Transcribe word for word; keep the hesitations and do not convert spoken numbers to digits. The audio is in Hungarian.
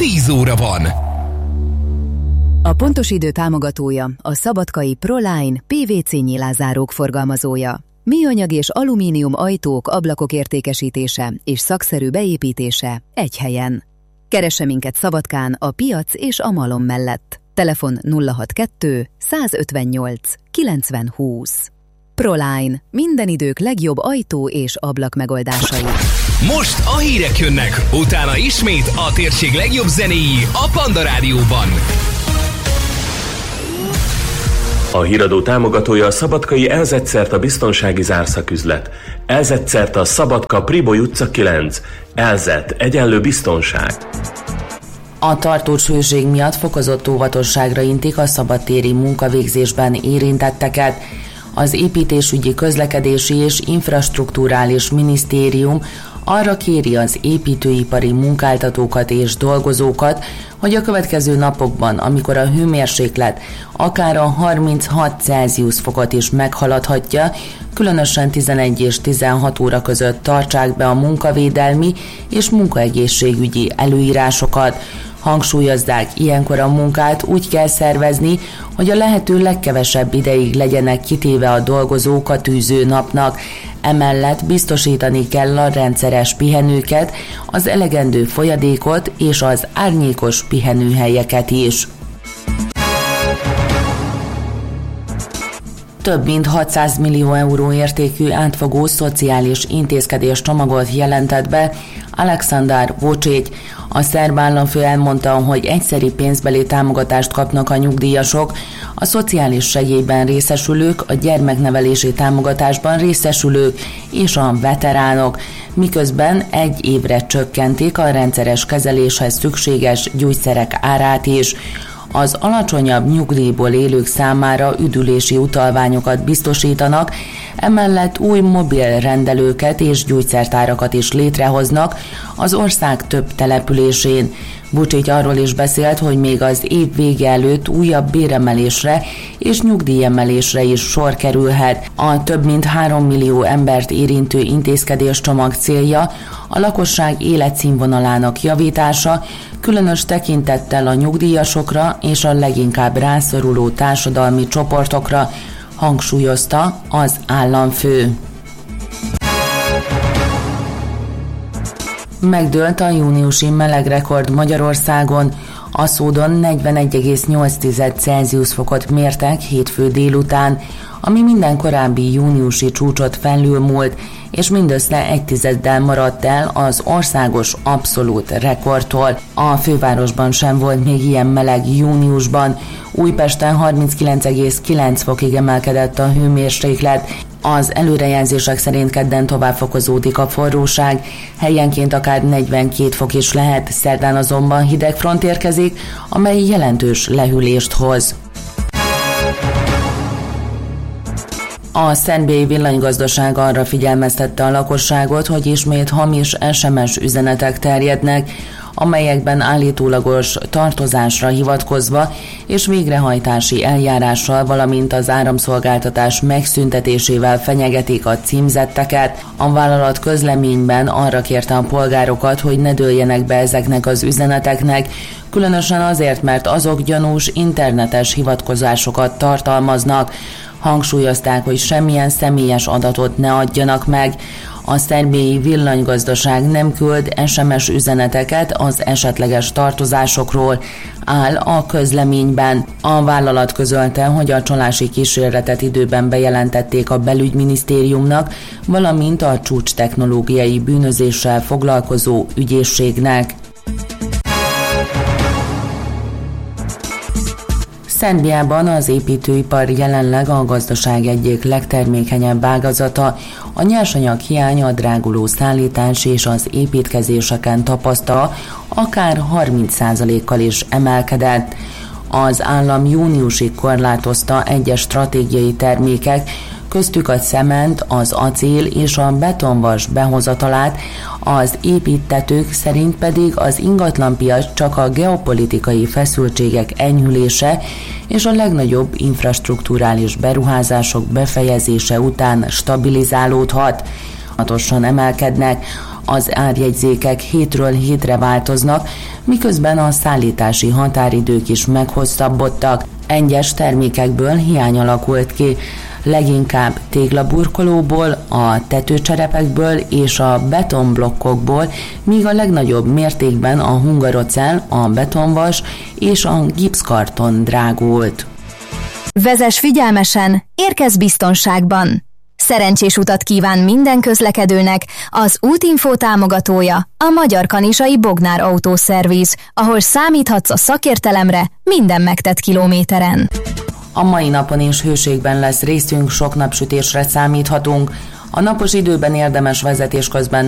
tíz óra van. A pontos idő támogatója a szabadkai Proline pé vé cé nyilázárók forgalmazója. Műanyag és alumínium ajtók, ablakok értékesítése és szakszerű beépítése egy helyen. Keresse minket Szabadkán a Piac és a Malom mellett. Telefon nulla hatvankettő százötvennyolc kilencven húsz. Proline. Minden idők legjobb ajtó és ablak megoldásai. Most a hírek jönnek, utána ismét a térség legjobb zenéi a Panda Rádióban. A híradó támogatója a szabadkai Elzetszerta biztonsági zárszaküzlet. Elzetszerta Szabadka Priboly utca kilenc. Elzet egyenlő biztonság. A tartós hőség miatt fokozott óvatosságra intik a szabadtéri munkavégzésben érintetteket. Az építésügyi, közlekedési és infrastrukturális minisztérium arra kéri az építőipari munkáltatókat és dolgozókat, hogy a következő napokban, amikor a hőmérséklet akár a harminchat Celsius fokot is meghaladhatja, különösen tizenegy és tizenhat óra között tartsák be a munkavédelmi és munkaegészségügyi előírásokat. Hangsúlyozzák, ilyenkor a munkát úgy kell szervezni, hogy a lehető legkevesebb ideig legyenek kitéve a dolgozók a tűző napnak. Emellett biztosítani kell a rendszeres pihenőket, az elegendő folyadékot és az árnyékos pihenőhelyeket is. Több mint hatszáz millió euró értékű átfogó szociális intézkedés csomagot jelentett be Alexander Vučić. A szerb államfő elmondta, hogy egyszeri pénzbeli támogatást kapnak a nyugdíjasok, a szociális segélyben részesülők, a gyermeknevelési támogatásban részesülők és a veteránok, miközben egy évre csökkentik a rendszeres kezeléshez szükséges gyógyszerek árát is. Az alacsonyabb nyugdíjból élők számára üdülési utalványokat biztosítanak, emellett új mobil rendelőket és gyógyszertárakat is létrehoznak az ország több településén. Vučić arról is beszélt, hogy még az év vége előtt újabb béremelésre és nyugdíjemelésre is sor kerülhet. A több mint három millió embert érintő intézkedéscsomag célja a lakosság életszínvonalának javítása, különös tekintettel a nyugdíjasokra és a leginkább rászoruló társadalmi csoportokra, hangsúlyozta az államfő. Megdőlt a júniusi melegrekord Magyarországon. Aszódon negyvenegy egész nyolc Celsius fokot mértek hétfő délután, ami minden korábbi júniusi csúcsot felülmúlt, és mindössze egy tizeddel maradt el az országos abszolút rekordtól. A fővárosban sem volt még ilyen meleg júniusban. Újpesten harminckilenc egész kilenc fokig emelkedett a hőmérséklet. Az előrejelzések szerint kedden tovább fokozódik a forróság, helyenként akár negyvenkét fok is lehet, szerdán azonban hideg front érkezik, amely jelentős lehűlést hoz. A Szentbély Villanygazdaság arra figyelmeztette a lakosságot, hogy ismét hamis es em es üzenetek terjednek, amelyekben állítólagos tartozásra hivatkozva és végrehajtási eljárással, valamint az áramszolgáltatás megszüntetésével fenyegetik a címzetteket. A vállalat közleményben arra kérte a polgárokat, hogy ne dőljenek be ezeknek az üzeneteknek, különösen azért, mert azok gyanús internetes hivatkozásokat tartalmaznak. Hangsúlyozták, hogy semmilyen személyes adatot ne adjanak meg. A Szentbélyi Villanygazdaság nem küld es em es üzeneteket az esetleges tartozásokról, áll a közleményben. A vállalat közölte, hogy a csalási kísérletet időben bejelentették a belügyminisztériumnak, valamint a csúcstechnológiai bűnözéssel foglalkozó ügyészségnek. Szerbiában az építőipar jelenleg a gazdaság egyik legtermékenyebb ágazata. A nyersanyag hiány a dráguló szállítás és az építkezéseken tapasztal, akár harminc százalékkal is emelkedett. Az állam júniusig korlátozta egyes stratégiai termékek, köztük a cement, az acél és a betonvas behozatalát, az építtetők szerint pedig az ingatlanpiac csak a geopolitikai feszültségek enyhülése és a legnagyobb infrastrukturális beruházások befejezése után stabilizálódhat. Hatosan emelkednek, az árjegyzékek hétről hétre változnak, miközben a szállítási határidők is meghosszabbodtak. Egyes termékekből hiány alakult ki, leginkább téglaburkolóból, a tetőcserepekből és a betonblokkokból, míg a legnagyobb mértékben a hungarocell, a betonvas és a gipszkarton drágult. Vezess figyelmesen, érkezz biztonságban! Szerencsés utat kíván minden közlekedőnek az Útinfo támogatója, a Magyar Kanizsai Bognár Autószerviz, ahol számíthatsz a szakértelemre minden megtett kilométeren. A mai napon is hőségben lesz részünk, sok napsütésre számíthatunk. A napos időben érdemes vezetés közben